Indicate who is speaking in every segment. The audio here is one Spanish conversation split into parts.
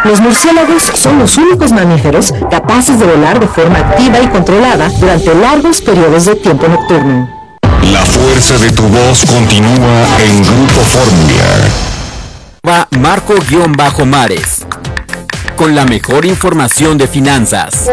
Speaker 1: Los murciélagos son los únicos mamíferos capaces de volar de forma activa y controlada durante largos periodos de tiempo nocturno.
Speaker 2: La fuerza de tu voz continúa en Grupo Fórmula.
Speaker 3: Va Marco-Mares, con la mejor información de finanzas.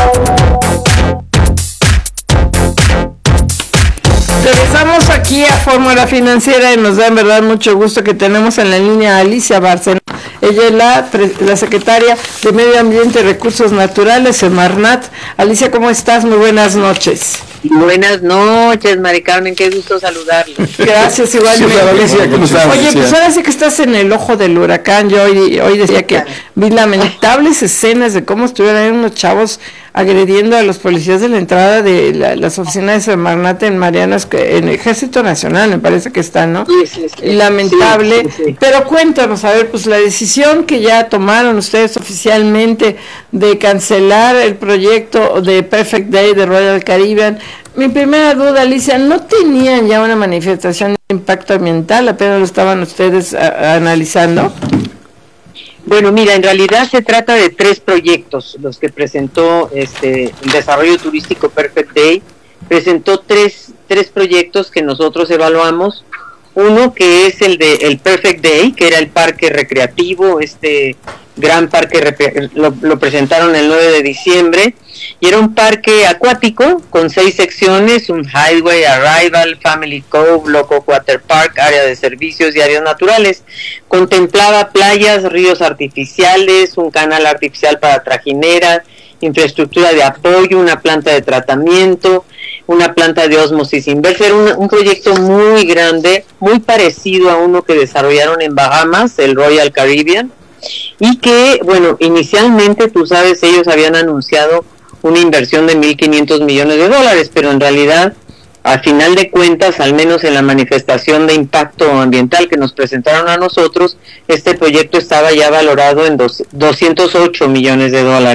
Speaker 4: Regresamos aquí a Fórmula Financiera y nos da en verdad mucho gusto que tenemos en la línea a Alicia Bárcena. Ella es la secretaria de Medio Ambiente y Recursos Naturales, Semarnat. Alicia, ¿cómo estás? Muy buenas noches.
Speaker 5: Buenas noches, Mari Carmen, qué gusto saludarle.
Speaker 4: Gracias, igualmente.
Speaker 6: Sí, Alicia, ¿cómo estás?
Speaker 4: Oye, pues ahora sí que estás en el ojo del huracán. Yo hoy decía que vi lamentables escenas de cómo estuvieron ahí unos chavos agrediendo a los policías de la entrada de las oficinas de Semarnat en Marianas, en el Ejército Nacional, me parece que está, ¿no?
Speaker 5: Sí.
Speaker 4: Lamentable.
Speaker 5: Sí.
Speaker 4: Pero cuéntanos, a ver, pues la decisión que ya tomaron ustedes oficialmente de cancelar el proyecto de Perfect Day de Royal Caribbean. Mi primera duda, Alicia, ¿no tenían ya una manifestación de impacto ambiental? ¿Apenas lo estaban ustedes analizando?
Speaker 5: Bueno, mira, en realidad se trata de 3 proyectos, los que presentó el Desarrollo Turístico Perfect Day. Presentó tres proyectos que nosotros evaluamos. Uno que es el de el Perfect Day, que era el parque recreativo, gran parque, lo presentaron el 9 de diciembre, y era un parque acuático con 6 secciones: un Highway, Arrival, Family Cove, Loco Water Park, área de servicios y áreas naturales. Contemplaba playas, ríos artificiales, un canal artificial para trajineras, infraestructura de apoyo, una planta de tratamiento, una planta de ósmosis inversa. Era un proyecto muy grande, muy parecido a uno que desarrollaron en Bahamas, el Royal Caribbean, y que, bueno, inicialmente, tú sabes, ellos habían anunciado una inversión de $1,500 millones, pero en realidad, a final de cuentas, al menos en la manifestación de impacto ambiental que nos presentaron a nosotros, este proyecto estaba ya valorado en $208 millones,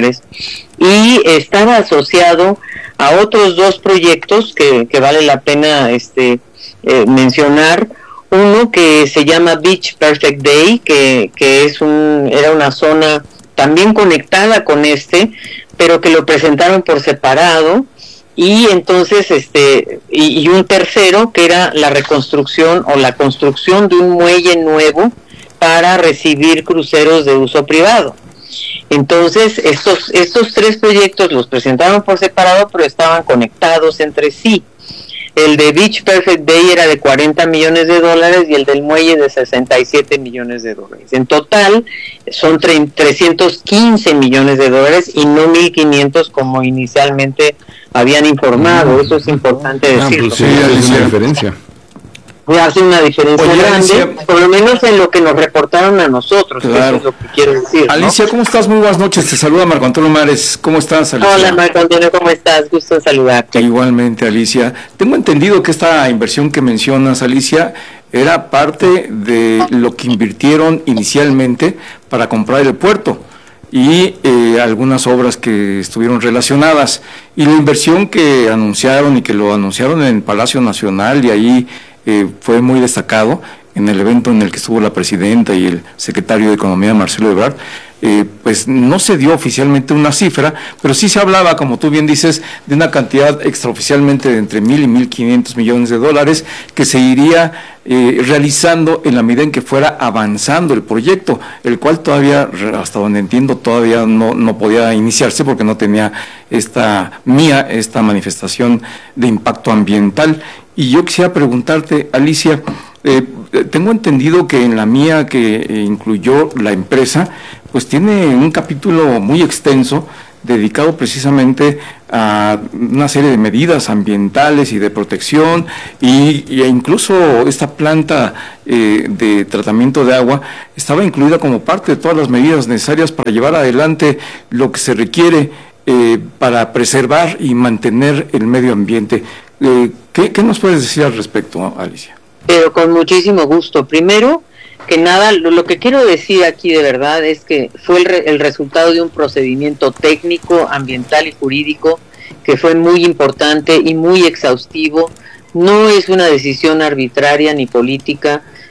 Speaker 5: y estaba asociado a otros 2 proyectos que vale la pena mencionar. Uno que se llama Beach Perfect Day, que era una zona también conectada con pero que lo presentaron por separado. Y entonces y un tercero que era la reconstrucción o la construcción de un muelle nuevo para recibir cruceros de uso privado. Entonces estos 3 proyectos los presentaron por separado, pero estaban conectados entre sí. El de Beach Perfect Day era de $40 millones y el del muelle de $67 millones. En total son $315 millones y no 1,500 como inicialmente habían informado. Eso es importante decirlo.
Speaker 6: Pues sí, hay una diferencia.
Speaker 5: Hace una diferencia grande,
Speaker 6: Alicia,
Speaker 5: por lo menos en lo que nos reportaron a nosotros.
Speaker 6: Claro.
Speaker 5: Eso es lo que quiero decir, ¿no?
Speaker 6: Alicia, ¿cómo estás? Muy buenas noches, te saluda Marco Antonio Mares. ¿Cómo estás, Alicia?
Speaker 5: Hola, Marco Antonio, ¿cómo estás? Gusto en saludarte.
Speaker 6: Igualmente, Alicia. Tengo entendido que esta inversión que mencionas, Alicia, era parte de lo que invirtieron inicialmente para comprar el puerto y algunas obras que estuvieron relacionadas. Y la inversión que anunciaron y que lo anunciaron en el Palacio Nacional, y ahí fue muy destacado en el evento en el que estuvo la presidenta y el secretario de Economía, Marcelo Ebrard. Pues no se dio oficialmente una cifra, pero sí se hablaba, como tú bien dices, de una cantidad extraoficialmente de entre $1,000 y $1,500 millones que se iría realizando en la medida en que fuera avanzando el proyecto, el cual todavía, hasta donde entiendo, todavía no podía iniciarse porque no tenía esta manifestación de impacto ambiental. Y yo quisiera preguntarte, Alicia, tengo entendido que en la MIA que incluyó la empresa, pues tiene un capítulo muy extenso dedicado precisamente a una serie de medidas ambientales y de protección, e incluso esta planta de tratamiento de agua estaba incluida como parte de todas las medidas necesarias para llevar adelante lo que se requiere para preservar y mantener el medio ambiente. ¿Qué nos puedes decir al respecto, Alicia?
Speaker 5: Pero con muchísimo gusto. Primero que nada, lo que quiero decir aquí de verdad es que fue el resultado de un procedimiento técnico, ambiental y jurídico que fue muy importante y muy exhaustivo. No es una decisión arbitraria ni política.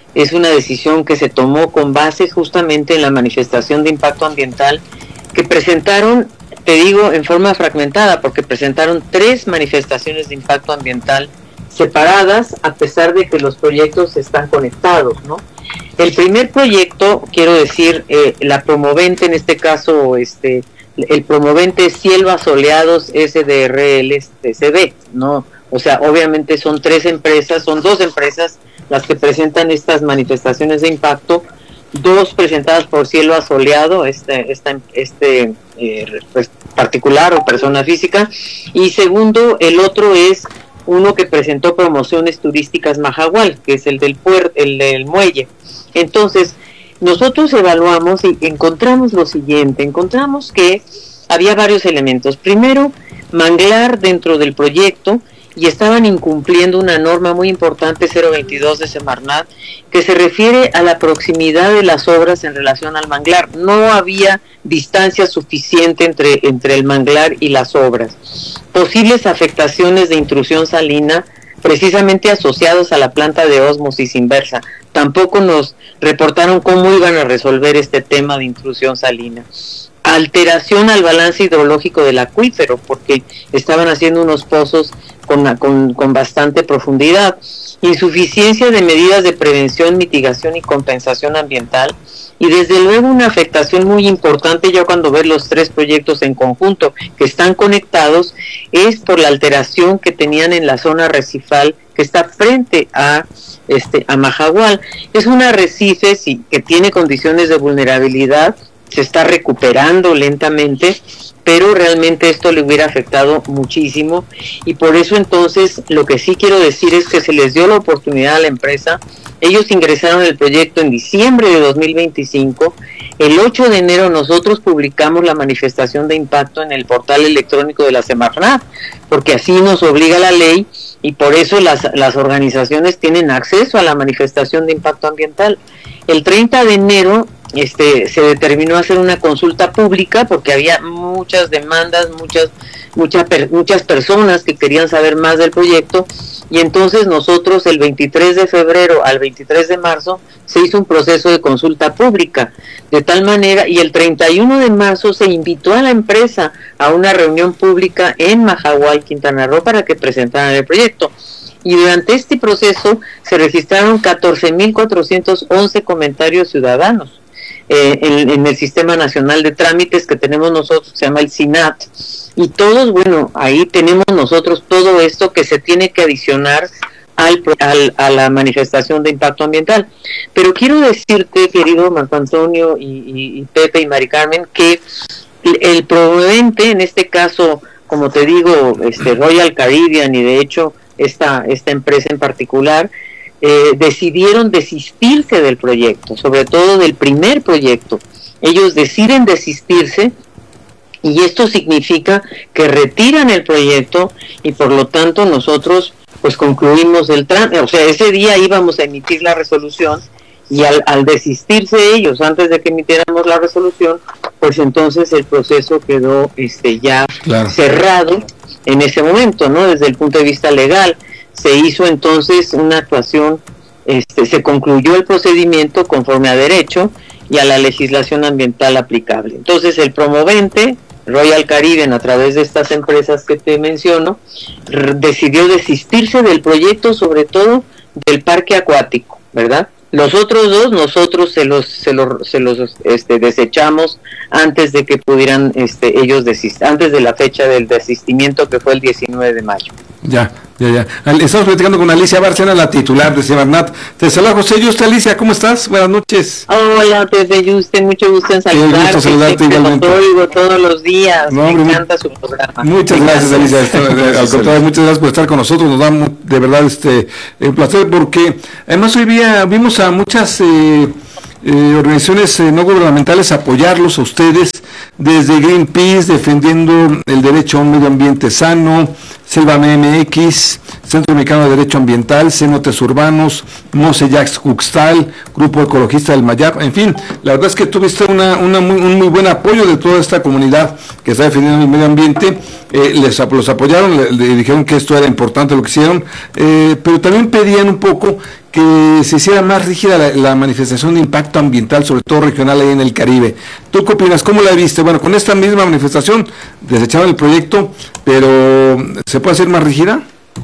Speaker 5: es una decisión que se tomó con base justamente en la manifestación de impacto ambiental que presentaron, te digo, en forma fragmentada, porque presentaron 3 manifestaciones de impacto ambiental separadas, a pesar de que los proyectos están conectados, ¿no? El primer proyecto, quiero decir, la promovente, en este caso, el promovente Cielo Soleados SDRL TCB, ¿no? O sea, obviamente son 2 empresas las que presentan estas manifestaciones de impacto, 2 presentadas por Cielo Asoleado, pues, particular o persona física, y segundo, el otro es uno que presentó Promociones Turísticas Mahahual, que es el del muelle. Entonces, nosotros evaluamos y encontramos lo siguiente, encontramos que había varios elementos. Primero, manglar dentro del proyecto, y estaban incumpliendo una norma muy importante, 022 de Semarnat, que se refiere a la proximidad de las obras en relación al manglar. No había distancia suficiente entre el manglar y las obras. Posibles afectaciones de intrusión salina, precisamente asociados a la planta de ósmosis inversa. Tampoco nos reportaron cómo iban a resolver este tema de intrusión salina. Alteración al balance hidrológico del acuífero, porque estaban haciendo unos pozos con bastante profundidad. Insuficiencia de medidas de prevención, mitigación y compensación ambiental. Y desde luego una afectación muy importante, ya cuando ves los 3 proyectos en conjunto que están conectados, es por la alteración que tenían en la zona arrecifal que está frente a Mahahual. Es un arrecife que tiene condiciones de vulnerabilidad, se está recuperando lentamente, pero realmente esto le hubiera afectado muchísimo, y por eso entonces lo que sí quiero decir es que se les dio la oportunidad a la empresa. Ellos ingresaron el proyecto en diciembre de 2025, el 8 de enero nosotros publicamos la manifestación de impacto en el portal electrónico de la Semarnat, porque así nos obliga la ley, y por eso las organizaciones tienen acceso a la manifestación de impacto ambiental. El 30 de enero se determinó hacer una consulta pública porque había muchas demandas, muchas personas que querían saber más del proyecto, y entonces nosotros el 23 de febrero al 23 de marzo se hizo un proceso de consulta pública, de tal manera, y el 31 de marzo se invitó a la empresa a una reunión pública en Mahahual, Quintana Roo, para que presentaran el proyecto. Y durante este proceso se registraron 14.411 comentarios ciudadanos en el Sistema Nacional de Trámites que tenemos nosotros, se llama el SINAT, y todos, bueno, ahí tenemos nosotros todo esto que se tiene que adicionar a la manifestación de impacto ambiental. Pero quiero decirte, querido Marco Antonio y Pepe y Mari Carmen, que el promovente, en este caso, como te digo, Royal Caribbean, y de hecho esta empresa en particular, decidieron desistirse del proyecto, sobre todo del primer proyecto. Ellos deciden desistirse, y esto significa que retiran el proyecto, y por lo tanto nosotros pues concluimos el trámite. O sea, ese día íbamos a emitir la resolución, y al desistirse ellos antes de que emitiéramos la resolución, pues entonces el proceso quedó ya cerrado en ese momento, ¿no? Desde el punto de vista legal se hizo entonces una actuación, se concluyó el procedimiento conforme a derecho y a la legislación ambiental aplicable. Entonces el promovente, Royal Caribbean, a través de estas empresas que te menciono, decidió desistirse del proyecto, sobre todo del parque acuático, ¿verdad? Los otros 2 nosotros se los desechamos antes de que pudieran ellos desistir, antes de la fecha del desistimiento, que fue el 19 de mayo.
Speaker 7: Ya. Estamos platicando con Alicia Bárcena, la titular de Semarnat. Te saluda José Yuste. Alicia, ¿cómo estás? Buenas noches.
Speaker 5: Hola, José Yuste, mucho gusto en saludarte.
Speaker 7: Qué gusto saludarte igualmente.
Speaker 5: Te oigo todos los días, me encanta su programa.
Speaker 7: Muchas gracias, Alicia. Al contrario, muchas gracias por estar con nosotros. Nos da de verdad un placer, porque además hoy vimos a muchas organizaciones no gubernamentales apoyarlos a ustedes, desde Greenpeace defendiendo el derecho a un medio ambiente sano, Selva MX, Centro Mexicano de Derecho Ambiental, Cenotes Urbanos, Moseyax Cuxtal, Grupo Ecologista del Mayap, en fin, la verdad es que tuviste un muy buen apoyo de toda esta comunidad que está defendiendo el medio ambiente. Los apoyaron, le dijeron que esto era importante lo que hicieron, pero también pedían un poco que se hiciera más rígida la manifestación de impacto ambiental, sobre todo regional ahí en el Caribe. ¿Tú qué opinas? ¿Cómo la viste? Bueno, con esta misma manifestación desecharon el proyecto, pero ¿se puede hacer más rígida?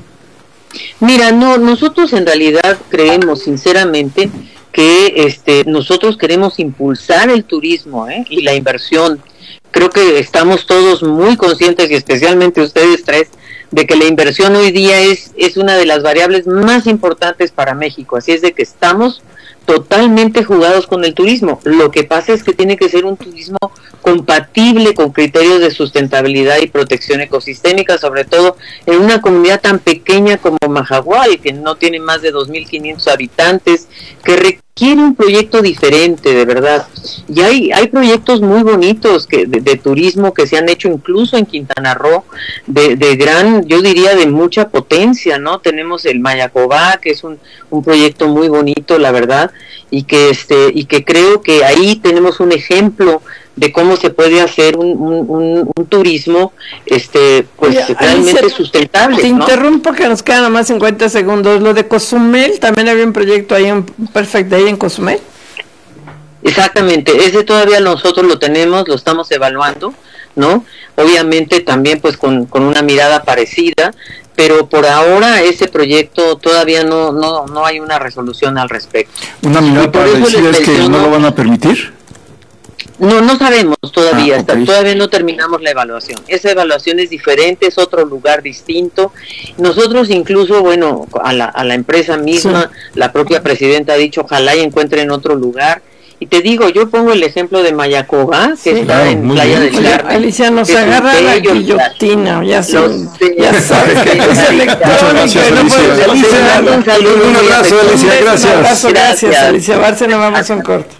Speaker 5: Mira, no, nosotros en realidad creemos sinceramente que nosotros queremos impulsar el turismo y la inversión. Creo que estamos todos muy conscientes, y especialmente ustedes tres, de que la inversión hoy día es una de las variables más importantes para México. Así es de que estamos totalmente jugados con el turismo. Lo que pasa es que tiene que ser un turismo compatible con criterios de sustentabilidad y protección ecosistémica, sobre todo en una comunidad tan pequeña como Mahahual, que no tiene más de 2.500 habitantes, que requiere un proyecto diferente, de verdad. Y hay proyectos muy bonitos de turismo que se han hecho incluso en Quintana Roo, de gran, yo diría, de mucha potencia, ¿no? Tenemos el Mayacobá, que es un proyecto muy bonito, la verdad, y que creo que ahí tenemos un ejemplo de cómo se puede hacer un turismo pues realmente Alicia, sustentable.
Speaker 4: Te interrumpo porque nos quedan nomás 50 segundos. Lo de Cozumel, también había un proyecto ahí, un Perfect Day en Cozumel.
Speaker 5: Exactamente, ese todavía nosotros lo tenemos, lo estamos evaluando, ¿no? Obviamente también pues con una mirada parecida, pero por ahora ese proyecto todavía no hay una resolución al respecto.
Speaker 6: ¿Una mirada parecida es que no lo van a permitir?
Speaker 5: No sabemos todavía, todavía no terminamos la evaluación. Esa evaluación es diferente, es otro lugar distinto. Nosotros incluso, bueno, a la empresa misma, sí, la propia presidenta ha dicho, ojalá y encuentren otro lugar. Y te digo, yo pongo el ejemplo de Mayacobá, que está en Playa del Carmen.
Speaker 4: Alicia, nos agarra la guillotina, ya sabes que es electrónico.
Speaker 7: Un abrazo, Alicia,
Speaker 4: gracias. Alicia Bárcena, vamos a un corte.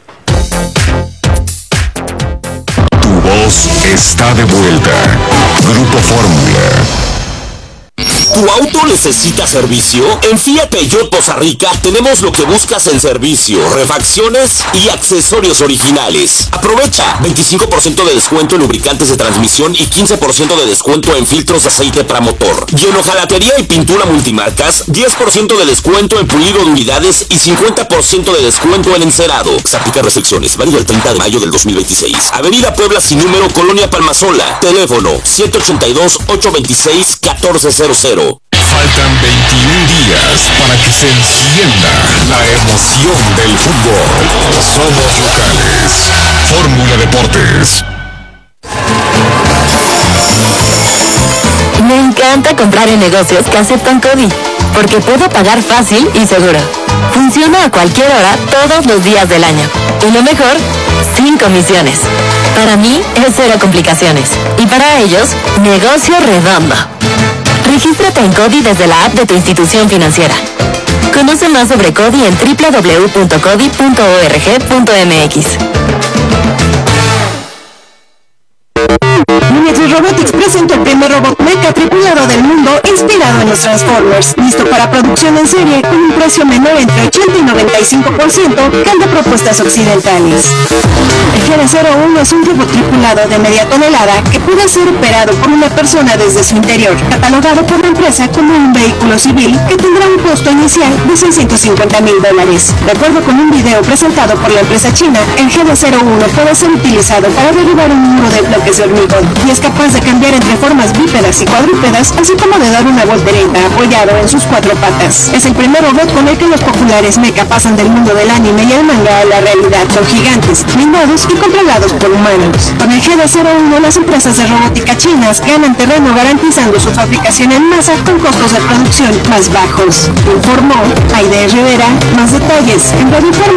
Speaker 2: Tu voz está de vuelta. Grupo Fórmula.
Speaker 8: ¿Tu auto necesita servicio? En Fiat Peugeot Poza Rica tenemos lo que buscas en servicio, refacciones y accesorios originales. Aprovecha 25% de descuento en lubricantes de transmisión y 15% de descuento en filtros de aceite para motor. Y en hojalatería y pintura multimarcas, 10% de descuento en pulido de unidades y 50% de descuento en encerado. Se aplica restricciones. Válido el 30 de mayo del 2026. Avenida Puebla sin número, Colonia Palmasola. Teléfono 782-826-1400.
Speaker 2: Faltan 21 días para que se encienda la emoción del fútbol. Somos locales. Fórmula Deportes.
Speaker 9: Me encanta comprar en negocios que aceptan CODI, porque puedo pagar fácil y seguro. Funciona a cualquier hora, todos los días del año. Y lo mejor, sin comisiones. Para mí es cero complicaciones. Y para ellos, negocio redondo. Regístrate en CODI desde la app de tu institución financiera. Conoce más sobre CODI en www.codi.org.mx.
Speaker 10: Miniature Robotics presentó el primer robot mecha tripulado del mundo inspirado en los Transformers, listo para producción en serie con un precio menor entre 80 y 95% que el de propuestas occidentales. El GD-01 es un robot tripulado de media tonelada que puede ser operado por una persona desde su interior, catalogado por la empresa como un vehículo civil que tendrá un costo inicial de $650,000. De acuerdo con un video presentado por la empresa china, el GD-01 puede ser utilizado para derribar un muro de bloques de hormigón y es capaz de cambiar entre formas bípedas y cuadrúpedas, así como de dar una voltereta apoyado en sus 4 patas. Es el primer robot con el que los populares mecha pasan del mundo del anime y el manga a la realidad. Son gigantes, blindados y controlados por humanos. Con el GD-01 las empresas de robótica chinas ganan terreno garantizando su fabricación en masa con costos de producción más bajos. Informó Aide Rivera. Más detalles en Radio